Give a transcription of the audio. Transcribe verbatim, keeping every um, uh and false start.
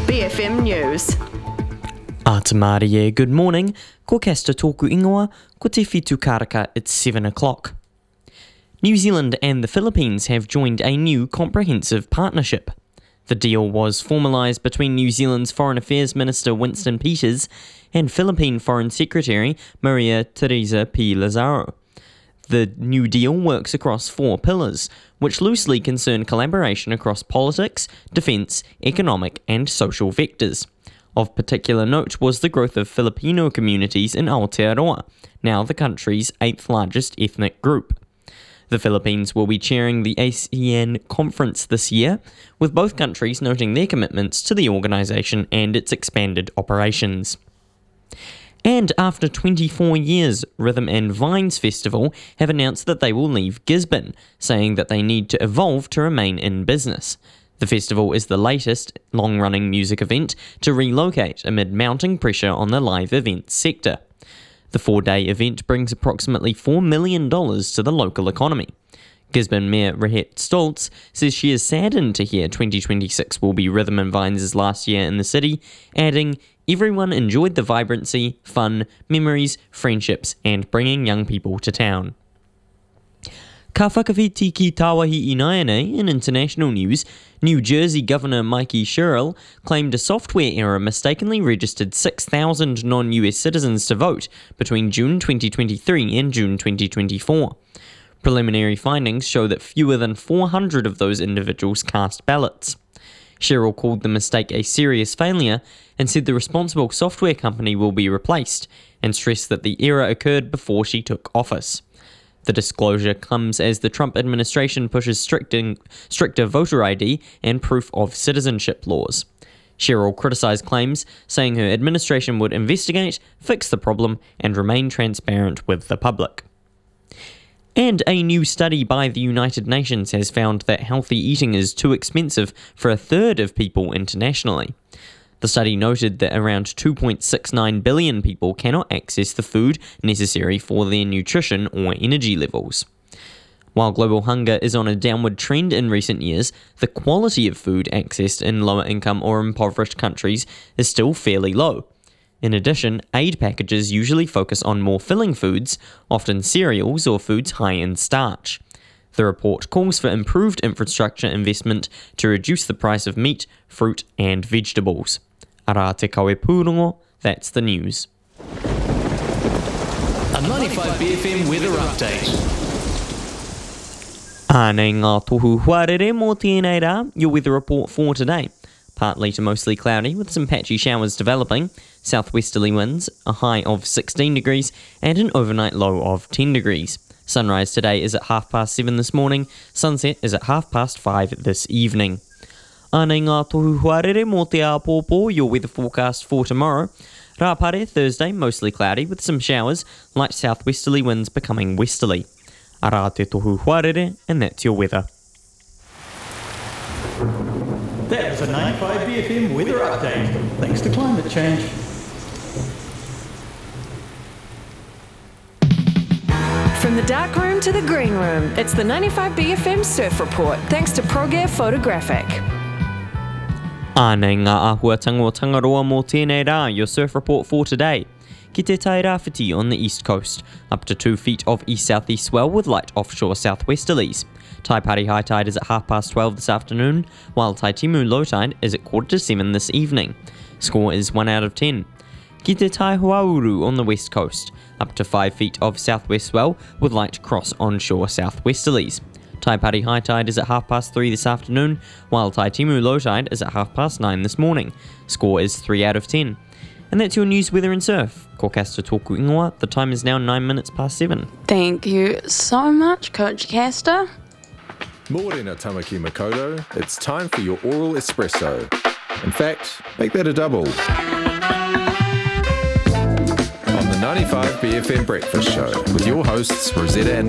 B F M News. Atamarie, good morning. Ko kesta tōku ingoa, ko te whitu karaka, it's seven o'clock. New Zealand and the Philippines have joined a new comprehensive partnership. The deal was formalised between New Zealand's Foreign Affairs Minister Winston Peters and Philippine Foreign Secretary Maria Teresa P. Lazaro. The new deal works across four pillars, which loosely concern collaboration across politics, defence, economic and social vectors. Of particular note was the growth of Filipino communities in Aotearoa, now the country's eighth largest ethnic group. The Philippines will be chairing the ASEAN conference this year, with both countries noting their commitments to the organisation and its expanded operations. And after twenty-four years, Rhythm and Vines Festival have announced that they will leave Gisborne, saying that they need to evolve to remain in business. The festival is the latest long-running music event to relocate amid mounting pressure on the live events sector. The four-day event brings approximately four million dollars to the local economy. Gisborne Mayor Rehet Stoltz says she is saddened to hear twenty twenty-six will be Rhythm and Vines' last year in the city, adding, "Everyone enjoyed the vibrancy, fun, memories, friendships, and bringing young people to town." Ka whakawhiti ki Tāwahi Ināianei in international news, New Jersey Governor Mikey Sherrill claimed a software error mistakenly registered six thousand non-U S citizens to vote between June twenty twenty-three and June twenty twenty-four. Preliminary findings show that fewer than four hundred of those individuals cast ballots. Sherrill called the mistake a serious failure and said the responsible software company will be replaced, and stressed that the error occurred before she took office. The disclosure comes as the Trump administration pushes stricting, stricter voter I D and proof of citizenship laws. Sherrill criticised claims, saying her administration would investigate, fix the problem, and remain transparent with the public. And a new study by the United Nations has found that healthy eating is too expensive for a third of people internationally. The study noted that around two point six nine billion people cannot access the food necessary for their nutrition or energy levels. While global hunger is on a downward trend in recent years, the quality of food accessed in lower income or impoverished countries is still fairly low. In addition, aid packages usually focus on more filling foods, often cereals or foods high in starch. The report calls for improved infrastructure investment to reduce the price of meat, fruit and vegetables. Ara te kawe pūrongo, that's the news. A ninety-five B F M weather update. Ānei ngā tohu huarere mō tēnei rā, your weather report for today. Partly to mostly cloudy with some patchy showers developing, southwesterly winds, a high of sixteen degrees and an overnight low of ten degrees. Sunrise today is at half past seven this morning, sunset is at half past five this evening. Ānei ngā tohu huarere mō te āpōpō, your weather forecast for tomorrow. Rāpare, Thursday, mostly cloudy with some showers, light southwesterly winds becoming westerly. Ara te tohu huarere, and that's your weather. That was a ninety-five B F M weather update, thanks to climate change. From the dark room to the green room, it's the ninety-five B F M Surf Report, thanks to ProGear Photographic. Ānei ngā āhuatanga o Tangaroa mō tēnei rā, your surf report for today. Ki te Tairāwhiti on the east coast, up to two feet of east-southeast swell with light offshore southwesterlies. Taipari high tide is at half past twelve this afternoon, while Taitimu low tide is at quarter to seven this evening. Score is one out of ten. Ki te Taihuauru on the west coast, up to five feet of southwest swell with light cross onshore southwesterlies. Taipari high tide is at half past three this afternoon, while Taitimu low tide is at half past nine this morning. Score is three out of ten. And that's your news, weather and surf. Ko kasta tōku ingoa, the time is now nine minutes past seven. Thank you so much, Coach Castor. Morena Tamaki Makoto, it's time for your oral espresso. In fact, make that a double. On the ninety-five B F M Breakfast Show with your hosts Rosetta and